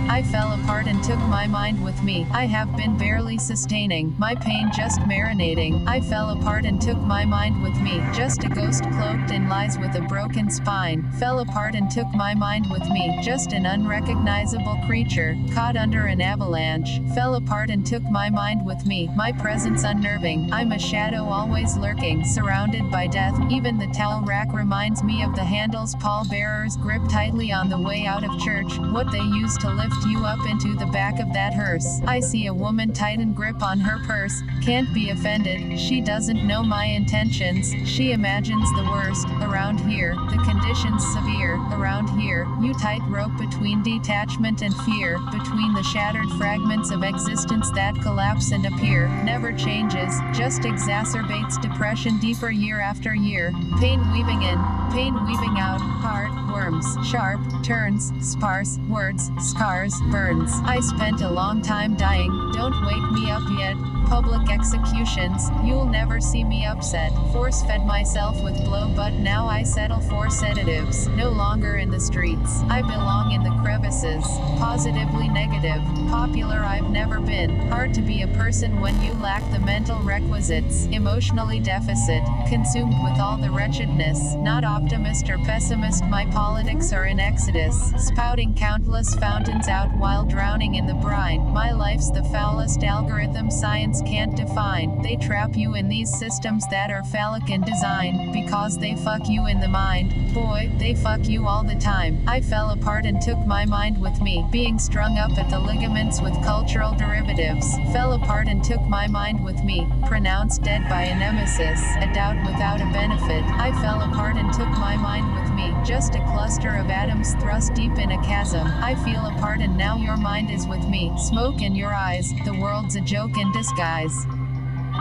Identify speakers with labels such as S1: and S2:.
S1: I fell apart and took my mind with me. I have been barely sustaining, my pain just marinating. I fell apart and took my mind with me, just a ghost cloaked in lies with a broken spine. Fell apart and took my mind with me, just an unrecognizable creature, caught under an avalanche. Fell apart and took my mind with me, my presence unnerving. I'm a shadow always lurking, surrounded by death. Even the towel rack reminds me of the handles pallbearers grip tightly on the way out of church, what they used to lift you up into the back of that hearse. I see a woman tighten grip on her purse, can't be offended, she doesn't know my intentions, she imagines the worst. Around here, the conditions severe. Around here, you tightrope between detachment and fear, between the shattered fragments of existence that collapse and appear. Never changes, just exacerbates depression deeper year after year. Pain weaving in, pain weaving out, hard, worms, sharp, turns, sparse, words, scars, burns. I spent a long time dying, don't wake me up yet. Public executions, you'll never see me upset. Force-fed myself with blow, but now I settle for sedatives. No longer in the streets, I belong in the crevices. Positively negative, popular I've never been. Hard to be a person when you lack the mental requisites. Emotionally deficit, consumed with all the wretchedness. Not optimist or pessimist, my politics are in exodus. Spouting countless fountains out while drowning in the brine. My life's the foulest algorithm science can't define. They trap you in these systems that are phallic in design, because they fuck you in the mind. Boy, they fuck you all the time. I fell apart and took my mind with me, being strung up at the ligaments with cultural derivatives. Fell apart and took my mind with me, pronounced dead by a nemesis, a doubt without a benefit. I fell apart and took my mind with me, just a cluster of atoms thrust deep in a chasm. I feel apart and now your mind is with me. Smoke in your eyes, the world's a joke in disguise.